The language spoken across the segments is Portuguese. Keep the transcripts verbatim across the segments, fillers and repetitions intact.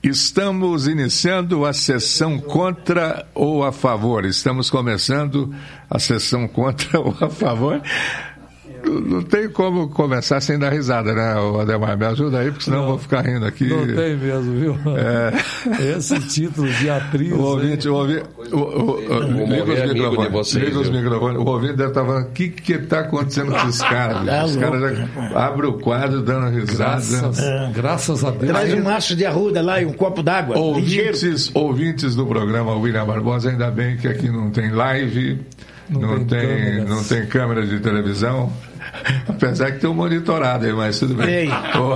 Estamos iniciando a sessão contra ou a favor. Estamos começando a sessão contra ou a favor. Não tem como começar sem dar risada, né, Ademar? Me ajuda aí, porque senão não, eu vou ficar rindo aqui. Não tem mesmo, viu? É... Esse título de atriz... O ouvinte... O ouvinte o, o, o, liga os microfones. Vocês, liga os microfones. O ouvinte deve estar falando, o que que está acontecendo com esses caras? Ah, os caras já abrem o quadro dando risada. Graças, é. graças a Deus. Traz um maço de arruda lá e um copo d'água. Ouvintes, ouvintes do programa William Barbosa, ainda bem que aqui não tem live, não, não, tem, tem, não tem câmera de televisão. Apesar que tem um monitorado aí, mas tudo bem. Oh.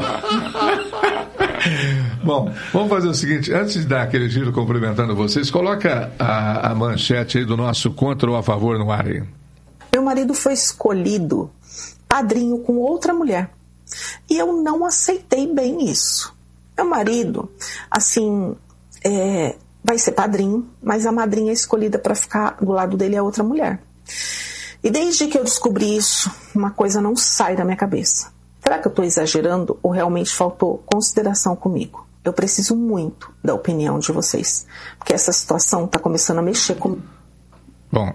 Bom, vamos fazer o seguinte, antes de dar aquele giro cumprimentando vocês, coloca a, a manchete aí do nosso contra ou a favor no ar aí. Meu marido foi escolhido padrinho com outra mulher e eu não aceitei bem isso. Meu marido, assim, é, vai ser padrinho, mas a madrinha escolhida para ficar do lado dele é outra mulher. E desde que eu descobri isso, uma coisa não sai da minha cabeça. Será que eu estou exagerando ou realmente faltou consideração comigo? Eu preciso muito da opinião de vocês, porque essa situação está começando a mexer comigo. Bom,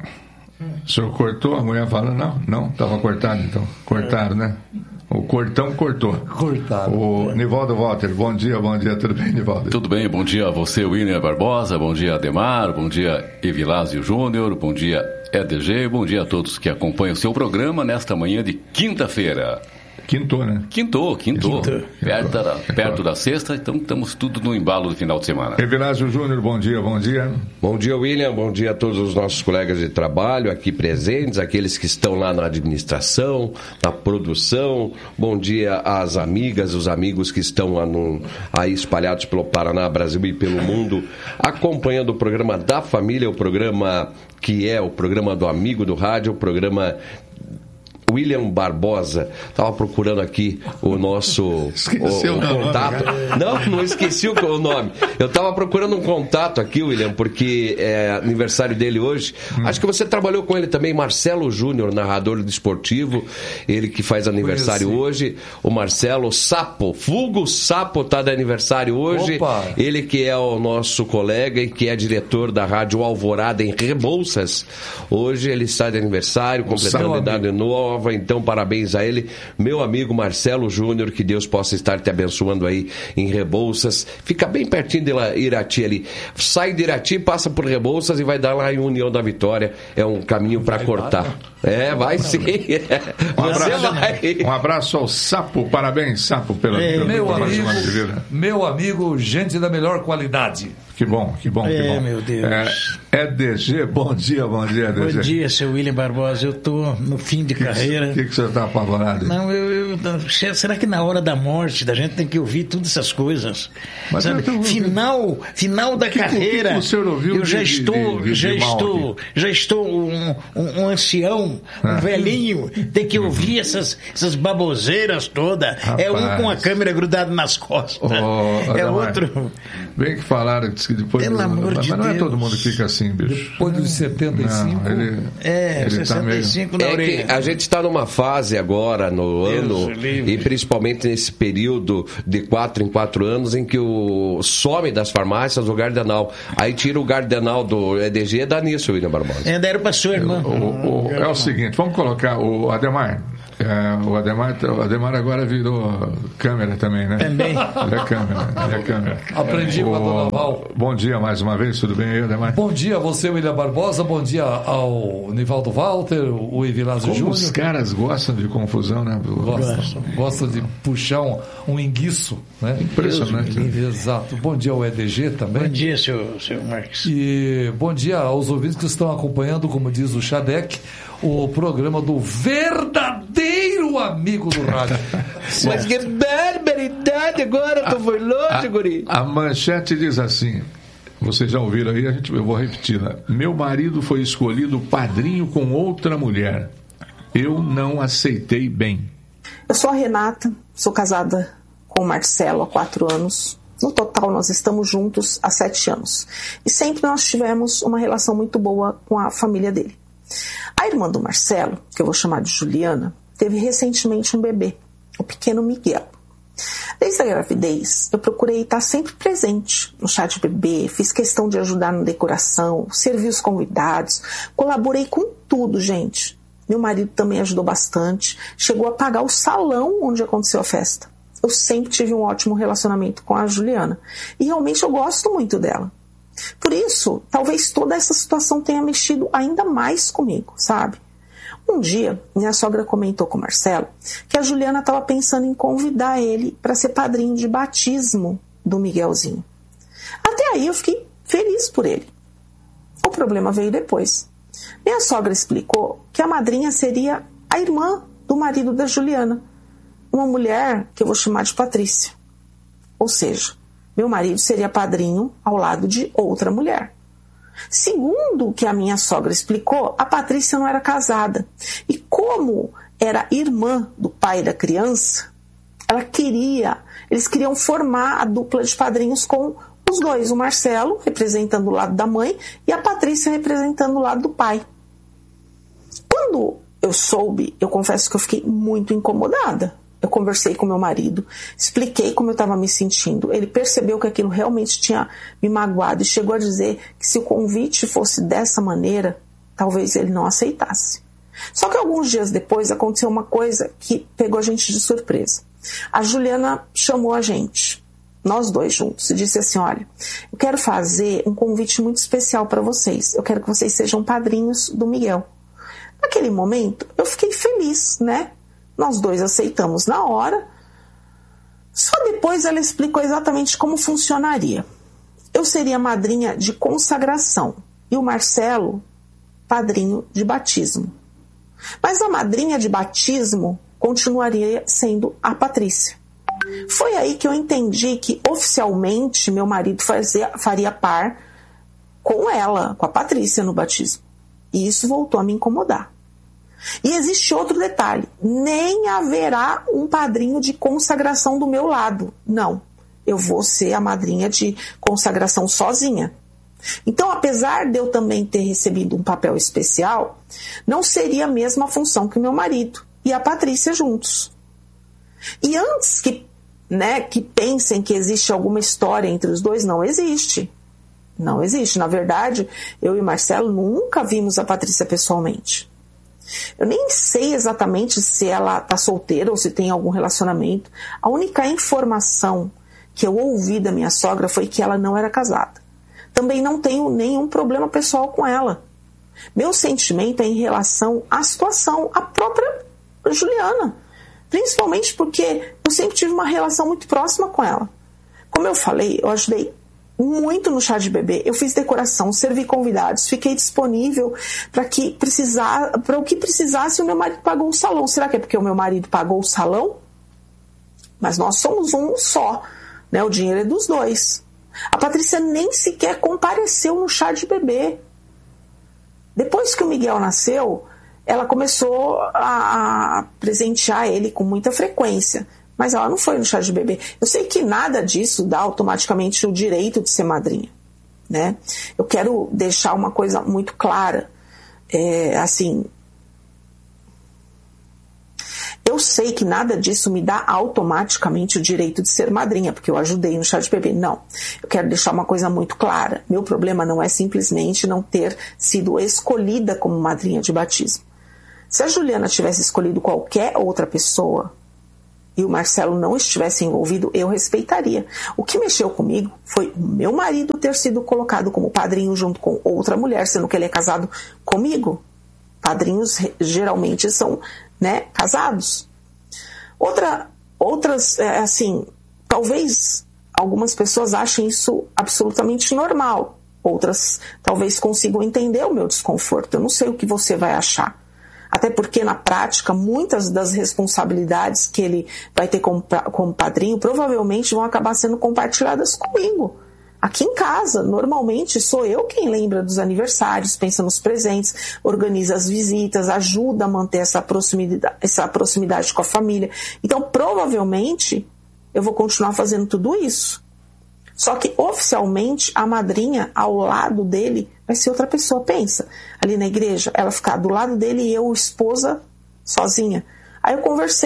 o senhor cortou? A mulher fala, não, não, estava cortado então. Cortaram, né? O cortão cortou. Cortado. O Nivaldo Walter, bom dia, bom dia, tudo bem, Nivaldo? Tudo bem, bom dia a você, William Barbosa, bom dia, Ademar, bom dia, Evilásio Júnior, bom dia, E D G, bom dia a todos que acompanham o seu programa nesta manhã de quinta-feira. Quintou, né? Quintou, quintou. Quintou. Perto, da, perto da sexta, então estamos tudo no embalo do final de semana. Evilásio Júnior, bom dia, bom dia. Bom dia, William, bom dia a todos os nossos colegas de trabalho aqui presentes, aqueles que estão lá na administração, na produção. Bom dia às amigas, os amigos que estão lá no, aí espalhados pelo Paraná, Brasil e pelo mundo, acompanhando o programa da família, o programa que é o programa do amigo do rádio, o programa William Barbosa. Estava procurando aqui o nosso o, o contato. Não, não esqueci o, o nome. Eu estava procurando um contato aqui, William, porque é aniversário dele hoje. Hum. Acho que você trabalhou com ele também, Marcelo Júnior, narrador desportivo. Ele que faz aniversário hoje. O Marcelo Sapo, Fugo Sapo está de aniversário hoje. Opa. Ele que é o nosso colega e que é diretor da Rádio Alvorada em Rebouças. Hoje ele está de aniversário, completando a idade nova. Então, parabéns a ele, meu amigo Marcelo Júnior, que Deus possa estar te abençoando aí em Rebouças. Fica bem pertinho de Irati ali. Sai de Irati, passa por Rebouças e vai dar lá em União da Vitória. É um caminho para cortar. Dar, é, vai sim. Um abraço, vai. Um abraço ao Sapo, parabéns, Sapo, pela, é, pela meu amigo, meu amigo, gente da melhor qualidade. Que bom, que bom, que é, bom. meu Deus. É, E D G, bom dia, bom dia, E D G. Bom dia, seu William Barbosa. Eu estou no fim de que carreira. O que, que você está apavorado? Não, eu, eu, será que na hora da morte da gente tem que ouvir todas essas coisas? Mas sabe, tô... final, final da que, carreira. Que que o senhor ouviu eu já de, estou, de, de, já de estou, já estou um, um, um ancião, um ah. velhinho, tem que ouvir essas, essas baboseiras todas. Rapaz. É um com a câmera grudada nas costas. Oh, é outro. Bem que falaram que depois. Pelo amor mas de não é Deus. Todo mundo que fica assim, bicho. Depois dos setenta e cinco. Não, ele, é, ele sessenta e cinco tá na meio... orelha. É que a gente está numa fase agora, no Deus ano, livre. E principalmente nesse período de quatro em quatro anos, em que o some das farmácias o Gardenal. Aí tira o Gardenal do E D G e dá nisso, William Barbosa. É, deram para sua irmã. O, o, é o seguinte, vamos colocar o Ademar. É, o, Ademar o Ademar agora virou câmera também, né? Também. Ele é câmera, ele é câmera. Aprendi com a dona Val. Bom dia mais uma vez, tudo bem aí, Ademar? Bom dia a você, William Barbosa, bom dia ao Nivaldo Walter, o Evilásio Júnior. Os caras gostam de confusão, né? Gostam, gostam de puxar um, um enguiço, né? Impressionante. Exato. Bom dia ao E D G também. Bom dia, seu, seu Marques. E bom dia aos ouvintes que estão acompanhando, como diz o Xadec, o programa do verdadeiro amigo do rádio. Mas que barbaridade agora, tu foi longe, guri. A manchete diz assim, vocês já ouviram aí, a gente, eu vou repetir-la. Meu marido foi escolhido padrinho com outra mulher. Eu não aceitei bem. Eu sou a Renata, sou casada com o Marcelo há quatro anos. No total, nós estamos juntos há sete anos. E sempre nós tivemos uma relação muito boa com a família dele. A irmã do Marcelo, que eu vou chamar de Juliana, teve recentemente um bebê, o pequeno Miguel. Desde a gravidez, eu procurei estar sempre presente no chá de bebê, fiz questão de ajudar na decoração, servi os convidados, colaborei com tudo, gente. Meu marido também ajudou bastante, chegou a pagar o salão onde aconteceu a festa. Eu sempre tive um ótimo relacionamento com a Juliana e realmente eu gosto muito dela. Por isso, talvez toda essa situação tenha mexido ainda mais comigo, sabe? Um dia, minha sogra comentou com o Marcelo que a Juliana estava pensando em convidar ele para ser padrinho de batismo do Miguelzinho. Até aí eu fiquei feliz por ele. O problema veio depois. Minha sogra explicou que a madrinha seria a irmã do marido da Juliana, uma mulher que eu vou chamar de Patrícia. Ou seja, meu marido seria padrinho ao lado de outra mulher. Segundo o que a minha sogra explicou, a Patrícia não era casada. E como era irmã do pai da criança, ela queria, eles queriam formar a dupla de padrinhos com os dois, o Marcelo representando o lado da mãe e a Patrícia representando o lado do pai. Quando eu soube, eu confesso que eu fiquei muito incomodada. Eu conversei com meu marido, expliquei como eu estava me sentindo. Ele percebeu que aquilo realmente tinha me magoado e chegou a dizer que se o convite fosse dessa maneira, talvez ele não aceitasse. Só que alguns dias depois aconteceu uma coisa que pegou a gente de surpresa. A Juliana chamou a gente, nós dois juntos, e disse assim, olha, eu quero fazer um convite muito especial para vocês. Eu quero que vocês sejam padrinhos do Miguel. Naquele momento, eu fiquei feliz, né? Nós dois aceitamos na hora. Só depois ela explicou exatamente como funcionaria. Eu seria madrinha de consagração e o Marcelo, padrinho de batismo. Mas a madrinha de batismo continuaria sendo a Patrícia. Foi aí que eu entendi que oficialmente meu marido fazia, faria par com ela, com a Patrícia no batismo. E isso voltou a me incomodar. E existe outro detalhe, nem haverá um padrinho de consagração do meu lado. Não, eu vou ser a madrinha de consagração sozinha. Então, apesar de eu também ter recebido um papel especial, não seria a mesma função que meu marido e a Patrícia juntos. E antes que, né, que pensem que existe alguma história entre os dois, não existe. Não existe. Na verdade, eu e o Marcelo nunca vimos a Patrícia pessoalmente. Eu nem sei exatamente se ela está solteira ou se tem algum relacionamento. A única informação que eu ouvi da minha sogra foi que ela não era casada. Também não tenho nenhum problema pessoal com ela. Meu sentimento é em relação à situação, à própria Juliana. Principalmente porque eu sempre tive uma relação muito próxima com ela. Como eu falei, eu ajudei muito no chá de bebê, eu fiz decoração, servi convidados, fiquei disponível para que precisar, para o que precisasse. O meu marido pagou o salão. Será que é porque o meu marido pagou o salão? Mas nós somos um só, né? O dinheiro é dos dois. A Patrícia nem sequer compareceu no chá de bebê. Depois que o Miguel nasceu, ela começou a, a presentear ele com muita frequência. Mas ela não foi no chá de bebê. Eu sei que nada disso dá automaticamente o direito de ser madrinha, né? Eu quero deixar uma coisa muito clara. É, assim, eu sei que nada disso me dá automaticamente o direito de ser madrinha, porque eu ajudei no chá de bebê. Não. Eu quero deixar uma coisa muito clara. Meu problema não é simplesmente não ter sido escolhida como madrinha de batismo. Se a Juliana tivesse escolhido qualquer outra pessoa e o Marcelo não estivesse envolvido, eu respeitaria. O que mexeu comigo foi o meu marido ter sido colocado como padrinho junto com outra mulher, sendo que ele é casado comigo. Padrinhos geralmente são, né, casados. Outra, outras, é, assim, talvez algumas pessoas achem isso absolutamente normal. Outras talvez consigam entender o meu desconforto. Eu não sei o que você vai achar. Até porque, na prática, muitas das responsabilidades que ele vai ter como, como padrinho provavelmente vão acabar sendo compartilhadas comigo. Aqui em casa, normalmente, sou eu quem lembra dos aniversários, pensa nos presentes, organiza as visitas, ajuda a manter essa proximidade, essa proximidade com a família. Então, provavelmente, eu vou continuar fazendo tudo isso. Só que, oficialmente, a madrinha, ao lado dele, vai ser outra pessoa. Pensa, ali na igreja, ela ficar do lado dele e eu, esposa, sozinha. Aí eu conversei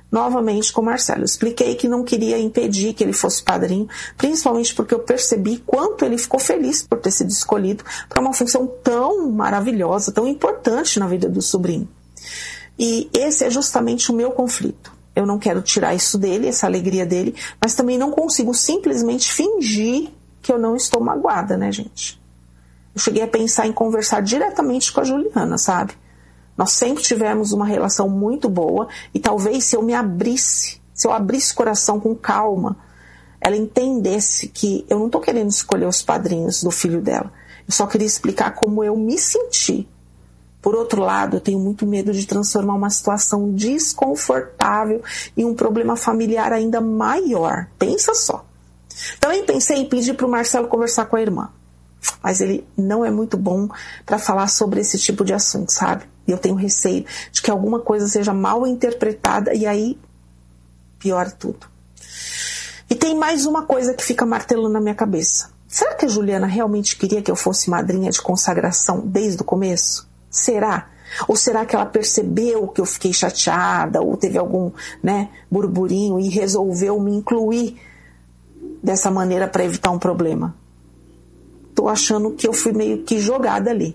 novamente com o Marcelo. Eu expliquei que não queria impedir que ele fosse padrinho, principalmente porque eu percebi quanto ele ficou feliz por ter sido escolhido para uma função tão maravilhosa, tão importante na vida do sobrinho. E esse é justamente o meu conflito. Eu não quero tirar isso dele, essa alegria dele, mas também não consigo simplesmente fingir que eu não estou magoada, né, gente? Eu cheguei a pensar em conversar diretamente com a Juliana, sabe? Nós sempre tivemos uma relação muito boa e talvez se eu me abrisse, se eu abrisse o coração com calma, ela entendesse que eu não estou querendo escolher os padrinhos do filho dela. Eu só queria explicar como eu me senti. Por outro lado, eu tenho muito medo de transformar uma situação desconfortável em um problema familiar ainda maior. Pensa só. Também pensei em pedir para o Marcelo conversar com a irmã. Mas ele não é muito bom para falar sobre esse tipo de assunto, sabe? E eu tenho receio de que alguma coisa seja mal interpretada e aí piora tudo. E tem mais uma coisa que fica martelando na minha cabeça. Será que a Juliana realmente queria que eu fosse madrinha de consagração desde o começo? Será? Ou será que ela percebeu que eu fiquei chateada ou teve algum, né, burburinho e resolveu me incluir dessa maneira para evitar um problema? Tô achando que eu fui meio que jogada ali.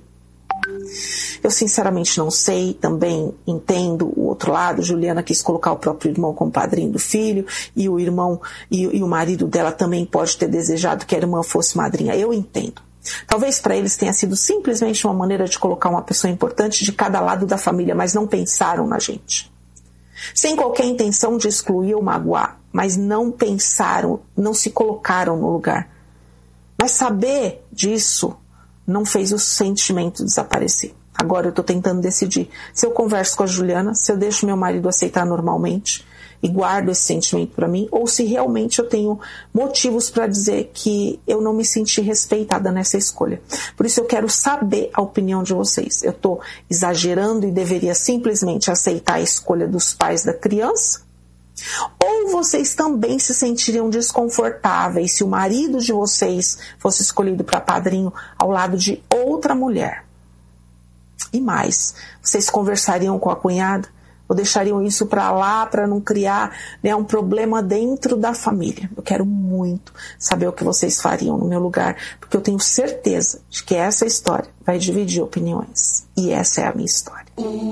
Eu sinceramente não sei, também entendo o outro lado. Juliana quis colocar o próprio irmão como padrinho do filho e o irmão e, e o marido dela também pode ter desejado que a irmã fosse madrinha. Eu entendo. Talvez para eles tenha sido simplesmente uma maneira de colocar uma pessoa importante de cada lado da família, mas não pensaram na gente. Sem qualquer intenção de excluir ou magoar, mas não pensaram, não se colocaram no lugar. Mas saber disso não fez o sentimento desaparecer. Agora eu estou tentando decidir se eu converso com a Juliana, se eu deixo meu marido aceitar normalmente e guardo esse sentimento para mim, ou se realmente eu tenho motivos para dizer que eu não me senti respeitada nessa escolha. Por isso eu quero saber a opinião de vocês. Eu estou exagerando e deveria simplesmente aceitar a escolha dos pais da criança? Ou vocês também se sentiriam desconfortáveis se o marido de vocês fosse escolhido para padrinho ao lado de outra mulher? E mais, vocês conversariam com a cunhada? Ou deixariam isso para lá para não criar, né, um problema dentro da família? Eu quero muito saber o que vocês fariam no meu lugar, porque eu tenho certeza de que essa história vai dividir opiniões. E essa é a minha história.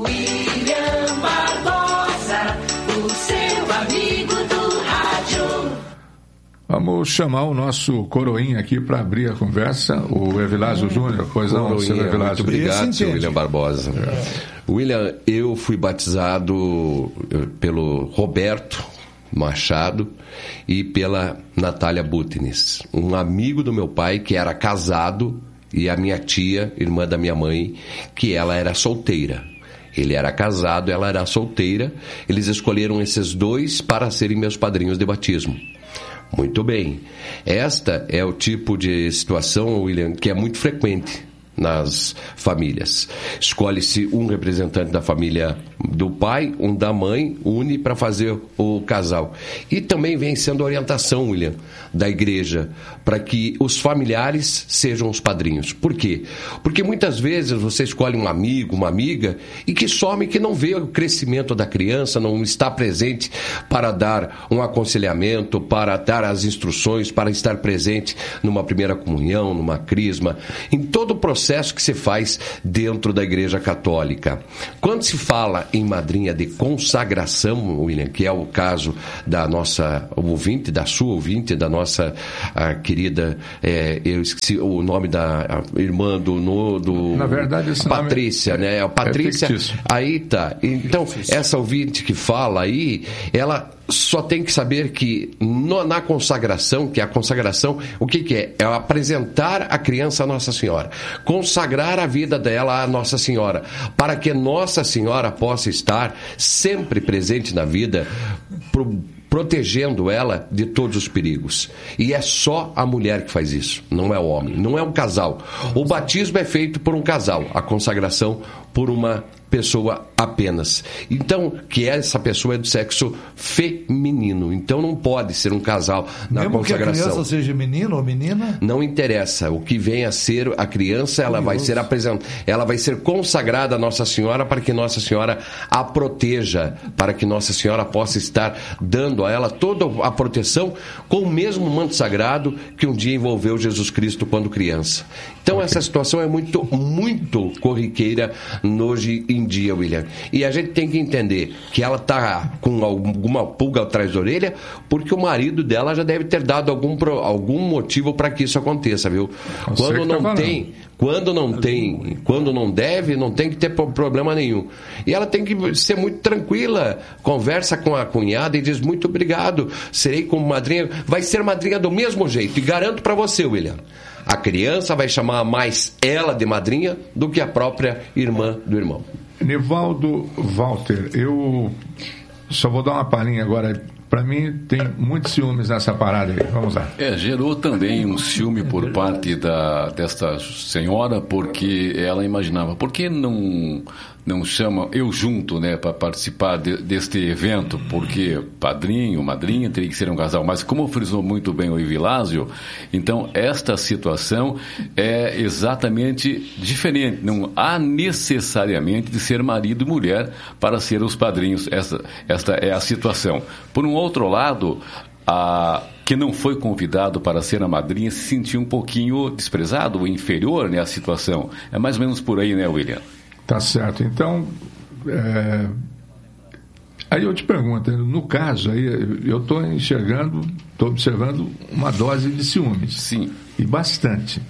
William Barbosa, o seu amigo do rádio. Vamos chamar o nosso coroinha aqui para abrir a conversa, o Evilásio Júnior. Pois não, seu Evilásio. Muito obrigado, seu William Barbosa. É. William, eu fui batizado pelo Roberto Machado e pela Natália Butines, um amigo do meu pai que era casado, e a minha tia, irmã da minha mãe, que ela era solteira. Ele era casado, ela era solteira. Eles escolheram esses dois para serem meus padrinhos de batismo. Muito bem. Esta é o tipo de situação, William, que é muito frequente nas famílias. Escolhe-se um representante da família do pai, um da mãe, une para fazer o casal. E também vem sendo orientação, William, da igreja, para que os familiares sejam os padrinhos. Por quê? Porque muitas vezes você escolhe um amigo, uma amiga, e que some, que não vê o crescimento da criança, não está presente para dar um aconselhamento, para dar as instruções, para estar presente numa primeira comunhão, numa crisma, em todo o processo que se faz dentro da Igreja Católica. Quando se fala em madrinha de consagração, William, que é o caso da nossa ouvinte, da sua ouvinte, da nossa a querida, é, eu esqueci o nome da irmã do... No, do Na verdade, esse Patrícia, nome né? A Patrícia, é aí tá. Então, essa ouvinte que fala aí, ela só tem que saber que no, na consagração, que a consagração, o que, que é? É apresentar a criança a Nossa Senhora, consagrar a vida dela a Nossa Senhora, para que Nossa Senhora possa estar sempre presente na vida, pro, protegendo ela de todos os perigos. E é só a mulher que faz isso, não é o homem, não é um casal. O batismo é feito por um casal, a consagração por uma pessoa apenas. Então, que essa pessoa é do sexo feminino. Então, não pode ser um casal na Mesmo consagração. que a criança seja menino ou menina? Não interessa. O que vem a ser a criança, ela vai ser apresentada, ela vai ser consagrada a Nossa Senhora para que Nossa Senhora a proteja, para que Nossa Senhora possa estar dando a ela toda a proteção com o mesmo manto sagrado que um dia envolveu Jesus Cristo quando criança. Então, okay. essa situação é muito, muito corriqueira hoje em dia, William. E a gente tem que entender que ela está com alguma pulga atrás da orelha, porque o marido dela já deve ter dado algum, algum motivo para que isso aconteça, viu? Eu quando não tá tem, quando não tem, quando não deve, não tem que ter problema nenhum. E ela tem que ser muito tranquila, conversa com a cunhada e diz: muito obrigado, serei como madrinha, vai ser madrinha do mesmo jeito, e garanto para você, William, a criança vai chamar mais ela de madrinha do que a própria irmã do irmão. Nivaldo Walter, eu só vou dar uma palhinha agora. Para mim, tem muitos ciúmes nessa parada aí. Vamos lá. É, gerou também um ciúme por parte da, desta senhora, porque ela imaginava, por que não, não chama eu junto, né, para participar de, deste evento? Porque padrinho, madrinha, teria que ser um casal. Mas como frisou muito bem o Evilásio, então esta situação é exatamente diferente. Não há necessariamente de ser marido e mulher para ser os padrinhos. Esta, esta é a situação. Por um outro lado, a que não foi convidado para ser a madrinha se sentiu um pouquinho desprezado ou inferior, né, à situação. É mais ou menos por aí, né, William? Tá certo. Então, é... aí eu te pergunto, no caso aí, eu estou enxergando, estou observando uma dose de ciúmes. Sim. E bastante.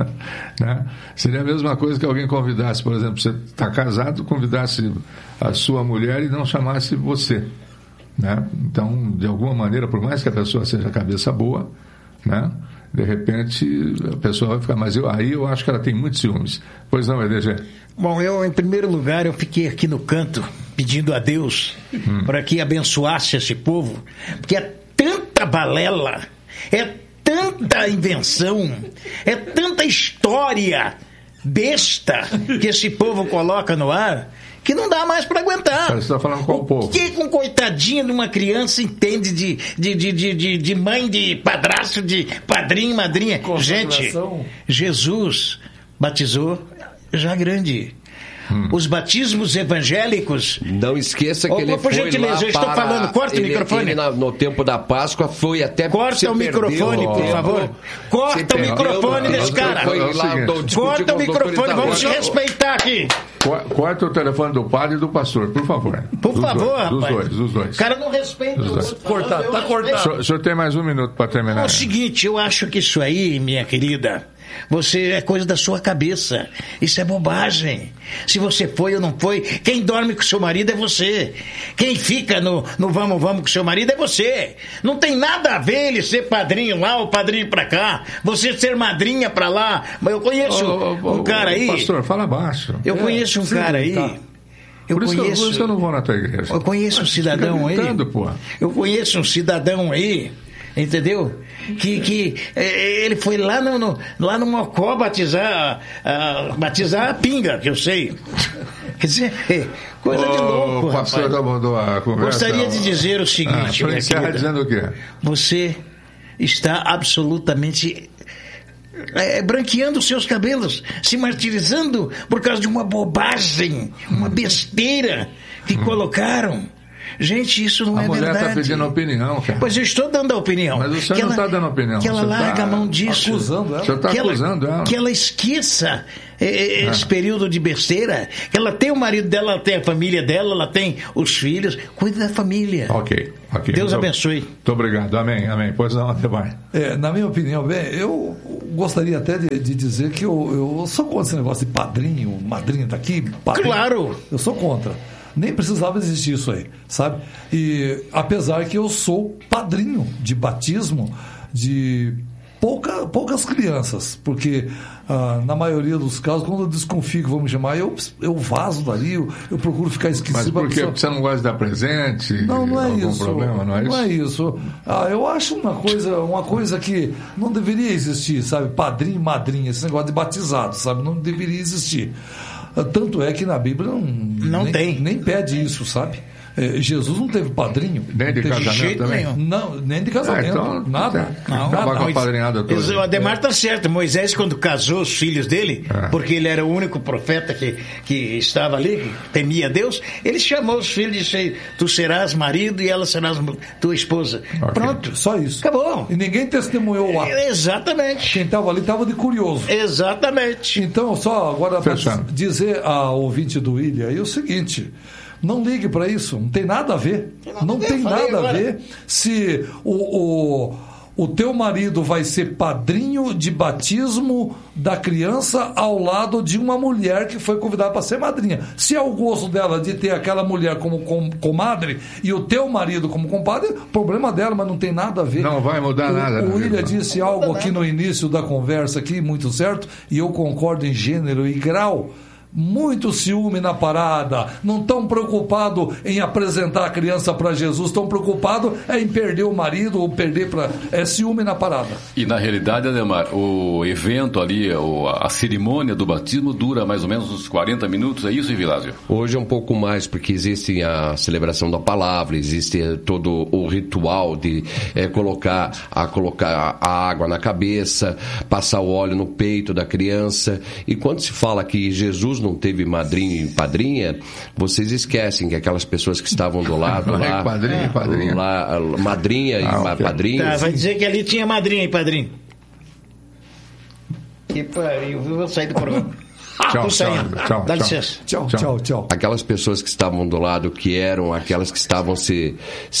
Né? Seria a mesma coisa que alguém convidasse, por exemplo, você está casado, convidasse a sua mulher e não chamasse você. Né? Então, de alguma maneira, por mais que a pessoa seja cabeça boa, né? De repente a pessoa vai ficar, mas eu, aí eu acho que ela tem muitos ciúmes. Pois não, E D G? Bom, eu, em primeiro lugar, eu fiquei aqui no canto pedindo a Deus hum. para que abençoasse esse povo, porque é tanta balela, é tanta invenção, é tanta história besta que esse povo coloca no ar, que não dá mais para aguentar. Você está falando com o povo? O que um coitadinho de uma criança entende de, de, de, de, de, de mãe, de padrasto, de padrinho, madrinha? Gente, Jesus batizou já grande. Hum. Os batismos evangélicos... Não esqueça que oh, ele por foi gentileza, lá eu estou para... falando, corta ele, o microfone. Ele, no tempo da Páscoa, foi até... Corta o microfone, por favor. Corta o microfone desse cara. Corta o microfone, vamos se respeitar aqui. Corta o telefone do padre e do pastor, por favor. Por dos favor, dois, rapaz. Dos dois, dos dois. O cara não respeita o outro. Cortado, tá cortado. O senhor, o senhor tem mais um minuto para terminar. É o seguinte, eu acho que isso aí, minha querida, você é coisa da sua cabeça. Isso é bobagem. Se você foi ou não foi, quem dorme com seu marido é você. Quem fica no, no vamos, vamos com seu marido é você. Não tem nada a ver ele ser padrinho lá ou padrinho pra cá. Você ser madrinha pra lá. Mas eu conheço oh, oh, um cara aí... Pastor, fala baixo. Eu é, conheço um sim, cara aí... Tá. Eu por, isso conheço, que eu, por isso que eu não vou na tua igreja. Eu conheço um cidadão aí... Pô. Eu conheço um cidadão aí... Entendeu? Que, que é, ele foi lá no, no, lá no Mocó batizar, uh, batizar a pinga, que eu sei. Quer dizer, é, coisa oh, de louco, o pastor rapaz. Mudou a conversa. Gostaria de dizer o seguinte, ah, minha querida, dizendo o quê? Você está absolutamente é, branqueando os seus cabelos, se martirizando por causa de uma bobagem, uma besteira que hum. colocaram. Gente, isso não a é verdade. A mulher está pedindo opinião, cara. Pois eu estou dando a opinião. Mas o senhor que não está dando opinião. Que ela você larga tá a mão disso. Acusando ela. O senhor está acusando ela, ela. Que ela esqueça eh, esse ah. período de besteira. Que ela tem o marido dela, ela tem a família dela, ela tem os filhos. Cuide da família. Ok, ok. Deus muito, abençoe. Muito obrigado. Amém, amém. Pois não, até vai. É, na minha opinião, bem, eu gostaria até de, de dizer que eu, eu sou contra esse negócio de padrinho, madrinha daqui. Padrinho. Claro. Eu sou contra. Nem precisava existir isso aí, sabe? E apesar que eu sou padrinho de batismo de pouca, poucas crianças, porque ah, na maioria dos casos, quando eu desconfio que vamos chamar, eu, eu vazo dali, eu, eu procuro ficar esquecido. Mas por quê? Porque você não gosta de dar presente? Não, não é algum isso. Problema, não é isso? Não é isso. Ah, eu acho uma coisa, uma coisa que não deveria existir, sabe? Padrinho e madrinha, esse negócio de batizado, sabe? Não deveria existir. Tanto é que na Bíblia não, Não nem, tem. nem pede isso, sabe? É, Jesus não teve padrinho. Nem de não teve casamento também? nenhum. Não, nem de casamento. Ah, então, nada. Não, Não, acabar com a Moisés- padrinhada toda. O Ademar tá certo. Moisés, quando casou os filhos dele, Ah. porque ele era o único profeta que, que estava ali, que temia Deus, ele chamou os filhos e disse: tu serás marido e ela serás tua esposa. Ok. Pronto. Só isso. Acabou. E ninguém testemunhou o ato. Exatamente. Quem estava ali estava de curioso. Exatamente. Então, só agora para Fechando. dizer ao ouvinte do William aí o seguinte: não ligue para isso, não tem nada a ver. Não ver, tem falei nada a agora. ver se o, o, o teu marido vai ser padrinho de batismo da criança ao lado de uma mulher que foi convidada para ser madrinha. Se é o gosto dela de ter aquela mulher como com, comadre e o teu marido como compadre, problema dela, mas não tem nada a ver. Não vai mudar o, nada, O né, William irmão? disse algo aqui no início da conversa aqui, muito certo, e eu concordo em gênero e grau. Muito ciúme na parada, não estão preocupados em apresentar a criança para Jesus, estão preocupados é em perder o marido ou perder para. É ciúme na parada. E na realidade, Ademar, o evento ali, o- a cerimônia do batismo dura mais ou menos uns quarenta minutos, é isso, Vilásio? Hoje é um pouco mais, porque existe a celebração da palavra, existe eh, todo o ritual de eh, colocar, a, colocar a água na cabeça, passar o óleo no peito da criança. E quando se fala que Jesus não teve madrinho e padrinha, vocês esquecem que aquelas pessoas que estavam do lado Não é lá, padrinho e padrinha. lá, madrinha e Ah, ma- ok. padrinho, Tá, vai dizer que ali tinha madrinha e padrinho. Que pariu, eu vou sair do programa. Tchau, Tô tchau, saindo. tchau, Dá tchau. licença. Tchau, Tchau. tchau, tchau. aquelas pessoas que estavam do lado, que eram aquelas que estavam se,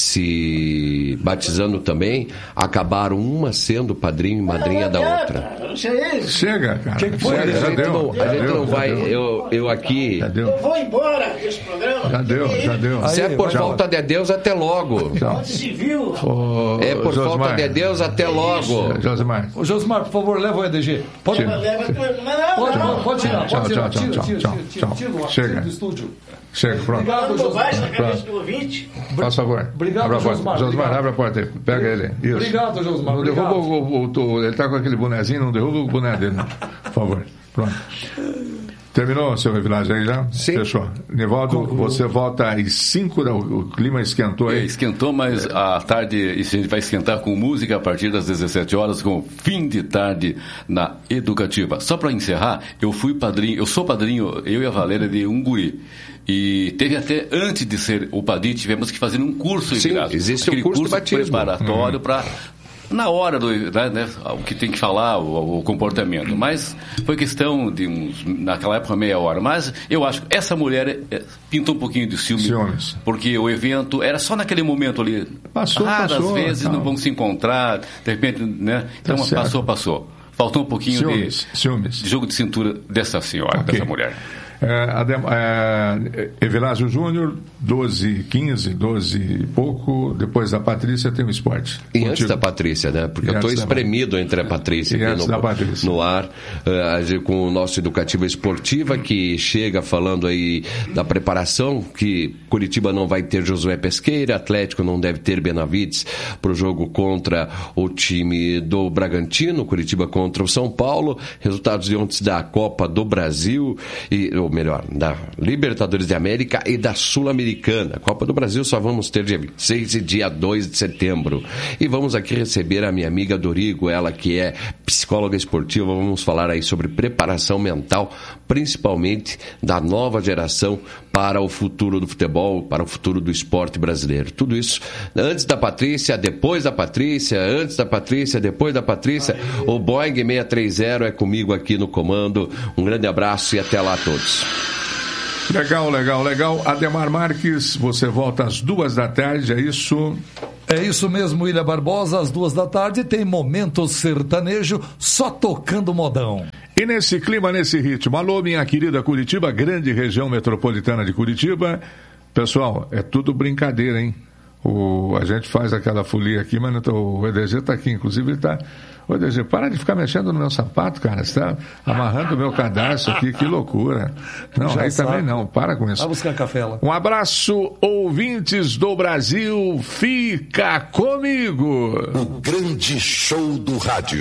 se batizando também, acabaram uma sendo padrinho e madrinha da outra. Não sei isso. Chega, cara. Que que foi? Chega, A já gente deu. não, já a gente deu, não já vai, deu. eu, eu aqui... Já deu. Eu vou embora desse programa. Já deu, já deu. Se é Aí, por vai falta de Deus, até logo. Tchau. Onde se viu? Ô, É por Josimar. falta de Deus, até logo. Josimar. Ô, Josimar, por favor, leva o E D G. Pode, Tira. Leva tu- Não, não, pode, não. pode, pode tirar, Tchau, pode tirar. tchau, Tira, tchau, tira, tchau, tira, tchau. tira, tira, Chega. tira do estúdio. Chega, pronto. Obrigado, Falando bobagem na Josimar. cabeça do ouvinte. Faz favor. Obrigado, abre a porta. Josimar, Josimar, obrigado. abre a porta aí. Pega ele. Isso. Obrigado, Josimar, Não derruba obrigado. o, o, o- Ele tá com aquele bonezinho, não derruba o boné dele. não. Por favor. Pronto. Terminou, seu Revilagem, aí já? Sim. Fechou. Nivaldo, você volta às cinco da... O clima esquentou É, aí. esquentou, mas à tarde a gente vai esquentar com música a partir das dezessete horas, com fim de tarde na Educativa. Só para encerrar, eu fui padrinho, eu sou padrinho, eu e a Valéria, de um guri. E teve até, antes de ser o padrinho, tivemos que fazer um curso. Sim, Vilásio. existe o Aquele curso de batismo. preparatório para... Na hora do né, né, o que tem que falar, o, o comportamento. Mas foi questão de uns, naquela época, meia hora. Mas eu acho que essa mulher é, pintou um pouquinho de ciúme. Ciúmes. Porque o evento era só naquele momento ali. Passou, Raras passou, vezes tal. não vão se encontrar, de repente, né? Então Tá certo. passou, passou. Faltou um pouquinho Ciúmes, de, ciúmes. de jogo de cintura dessa senhora, Ok. dessa mulher. É, Adem, é, Evilásio Júnior, doze e quinze, doze e pouco. Depois da Patrícia tem o esporte. E antes Contigo. da Patrícia, né? Porque E eu estou antes da- espremido entre a Patrícia E aqui antes no, da Patrícia. no ar, eh, a gente- com o nosso Educativa Esportiva, que chega falando aí da preparação, que Curitiba não vai ter Josué Pesqueira, Atlético não deve ter Benavides para o jogo contra o time do Bragantino, Curitiba contra o São Paulo, resultados de ontem da Copa do Brasil, e, ou melhor, da Libertadores de América e da Sul-Americana. Copa do Brasil só vamos ter dia vinte e seis e dia dois de setembro. E vamos aqui receber a minha amiga Dorigo, ela que é psicóloga esportiva. Vamos falar aí sobre preparação mental, principalmente da nova geração para o futuro do futebol, para o futuro do esporte brasileiro. Tudo isso antes da Patrícia, depois da Patrícia, antes da Patrícia, depois da Patrícia. O Boeing seiscentos e trinta é comigo aqui no comando. Um grande abraço e até lá a todos. Legal, legal, legal. Ademar Marques, você volta às duas da tarde, é isso? É isso mesmo, William Barbosa, às duas da tarde tem Momento Sertanejo, só tocando modão. E nesse clima, nesse ritmo, alô, minha querida Curitiba, grande região metropolitana de Curitiba. Pessoal, é tudo brincadeira, hein? O, a gente faz aquela folia aqui, mas não tô, o E D G está aqui, inclusive ele está... Ô, E D G, para de ficar mexendo no meu sapato, cara. Você está amarrando o meu cadarço aqui, que loucura. Não, Já aí sabe. também não, para com isso. Vai buscar café lá. Um abraço, ouvintes do Brasil, fica comigo. O grande show do rádio.